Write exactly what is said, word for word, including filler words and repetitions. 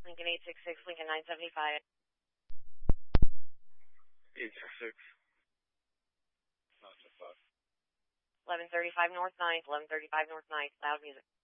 Lincoln eight six six, Lincoln nine seventy-five. eight six six. nine seventy-five. eleven thirty-five North ninth, eleven thirty-five North ninth, loud music.